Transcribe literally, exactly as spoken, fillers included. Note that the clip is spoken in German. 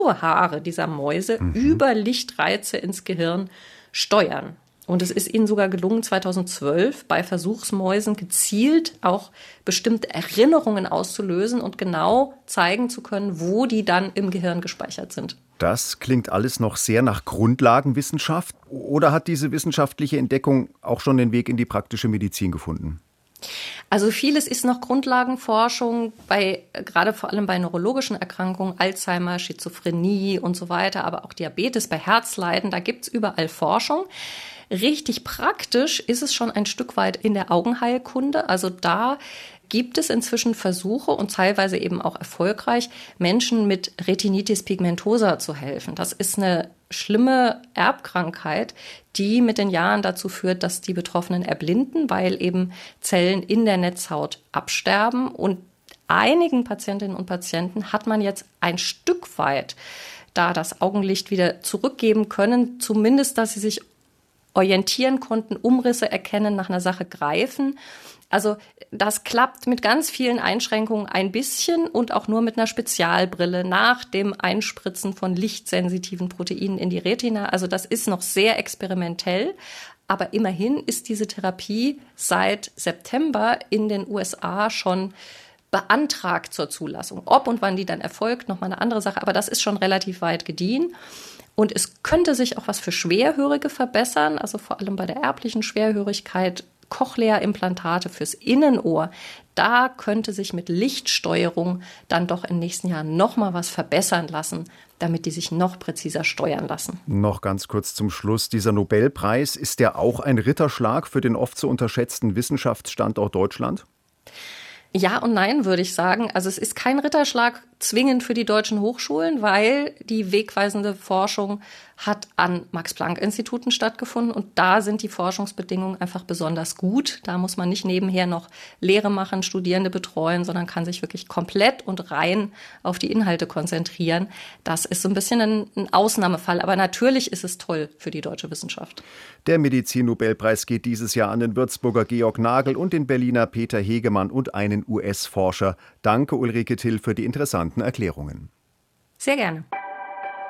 Haare dieser Mäuse mhm. über Lichtreize ins Gehirn steuern. Und es ist ihnen sogar gelungen, zweitausendzwölf bei Versuchsmäusen gezielt auch bestimmte Erinnerungen auszulösen und genau zeigen zu können, wo die dann im Gehirn gespeichert sind. Das klingt alles noch sehr nach Grundlagenwissenschaft. Oder hat diese wissenschaftliche Entdeckung auch schon den Weg in die praktische Medizin gefunden? Also vieles ist noch Grundlagenforschung, bei, gerade vor allem bei neurologischen Erkrankungen, Alzheimer, Schizophrenie und so weiter, aber auch Diabetes, bei Herzleiden, da gibt's überall Forschung. Richtig praktisch ist es schon ein Stück weit in der Augenheilkunde. Also da gibt es inzwischen Versuche und teilweise eben auch erfolgreich, Menschen mit Retinitis pigmentosa zu helfen. Das ist eine schlimme Erbkrankheit, die mit den Jahren dazu führt, dass die Betroffenen erblinden, weil eben Zellen in der Netzhaut absterben. Und einigen Patientinnen und Patienten hat man jetzt ein Stück weit da das Augenlicht wieder zurückgeben können, zumindest, dass sie sich orientieren konnten, Umrisse erkennen, nach einer Sache greifen. Also das klappt mit ganz vielen Einschränkungen ein bisschen und auch nur mit einer Spezialbrille nach dem Einspritzen von lichtsensitiven Proteinen in die Retina. Also das ist noch sehr experimentell, aber immerhin ist diese Therapie seit September in den U S A schon beantragt zur Zulassung. Ob und wann die dann erfolgt, nochmal eine andere Sache, aber das ist schon relativ weit gediehen. Und es könnte sich auch was für Schwerhörige verbessern, also vor allem bei der erblichen Schwerhörigkeit, Cochlea-Implantate fürs Innenohr. Da könnte sich mit Lichtsteuerung dann doch in den nächsten Jahren noch mal was verbessern lassen, damit die sich noch präziser steuern lassen. Noch ganz kurz zum Schluss. Dieser Nobelpreis, ist der auch ein Ritterschlag für den oft so unterschätzten Wissenschaftsstandort Deutschland? Ja und nein, würde ich sagen. Also es ist kein Ritterschlag zwingend für die deutschen Hochschulen, weil die wegweisende Forschung hat an Max-Planck-Instituten stattgefunden und da sind die Forschungsbedingungen einfach besonders gut. Da muss man nicht nebenher noch Lehre machen, Studierende betreuen, sondern kann sich wirklich komplett und rein auf die Inhalte konzentrieren. Das ist so ein bisschen ein, ein Ausnahmefall, aber natürlich ist es toll für die deutsche Wissenschaft. Der Medizin-Nobelpreis geht dieses Jahr an den Würzburger Georg Nagel und den Berliner Peter Hegemann und einen U S-Forscher. Danke, Ulrike Till, für die interessanten Erklärungen. Sehr gerne.